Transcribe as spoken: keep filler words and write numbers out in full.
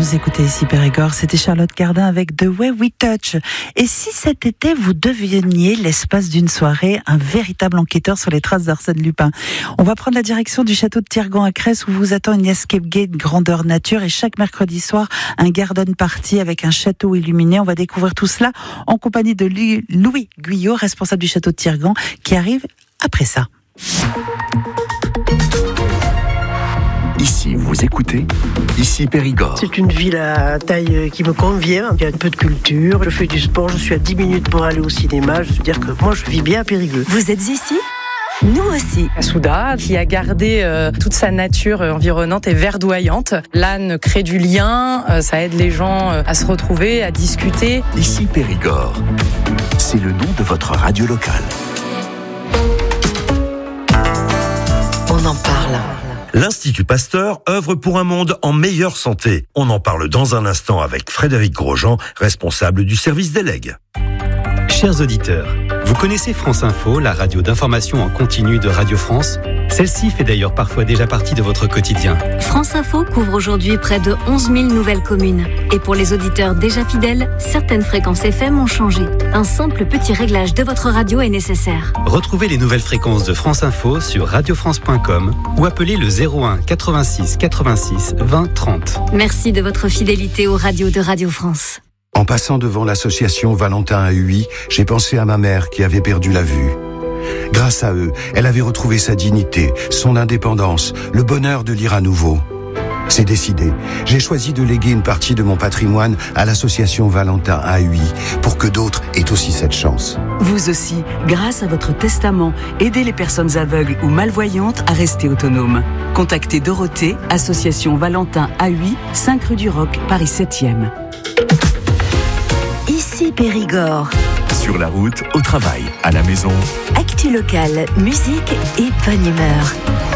Vous écoutez ici Périgord, c'était Charlotte Cardin avec The Way We Touch. Et si cet été vous deveniez l'espace d'une soirée un véritable enquêteur sur les traces d'Arsène Lupin? On va prendre la direction du château de Tirgan à Crest où vous attend une escape game grandeur nature et chaque mercredi soir un garden party avec un château illuminé. On va découvrir tout cela en compagnie de Louis Guyot, responsable du château de Tirgan, qui arrive après ça. Ici, vous écoutez, ici Périgord. C'est une ville à taille qui me convient, il y a un peu de culture, je fais du sport, je suis à dix minutes pour aller au cinéma, je veux dire que moi je vis bien à Périgueux. Vous êtes ici ? Nous aussi. Souda, qui a gardé euh, toute sa nature environnante et verdoyante. L'âne crée du lien, euh, ça aide les gens euh, à se retrouver, à discuter. Ici Périgord, c'est le nom de votre radio locale. On en parle. L'Institut Pasteur œuvre pour un monde en meilleure santé. On en parle dans un instant avec Frédéric Grosjean, responsable du service des legs. Chers auditeurs, vous connaissez France Info, la radio d'information en continu de Radio France ? Celle-ci fait d'ailleurs parfois déjà partie de votre quotidien. France Info couvre aujourd'hui près de onze mille nouvelles communes. Et pour les auditeurs déjà fidèles, certaines fréquences F M ont changé. Un simple petit réglage de votre radio est nécessaire. Retrouvez les nouvelles fréquences de France Info sur radio france point com ou appelez le zéro un quatre-vingt-six quatre-vingt-six vingt trente. Merci de votre fidélité aux radios de Radio France. En passant devant l'association Valentin à Huy, j'ai pensé à ma mère qui avait perdu la vue. Grâce à eux, elle avait retrouvé sa dignité, son indépendance, le bonheur de lire à nouveau. C'est décidé. J'ai choisi de léguer une partie de mon patrimoine à l'association Valentin à Huy pour que d'autres aient aussi cette chance. Vous aussi, grâce à votre testament, aidez les personnes aveugles ou malvoyantes à rester autonomes. Contactez Dorothée, association Valentin à Huy, cinq rue du Roc, Paris septième. Ici Périgord. Sur la route, au travail, à la maison. Actu locale, musique et bonne humeur.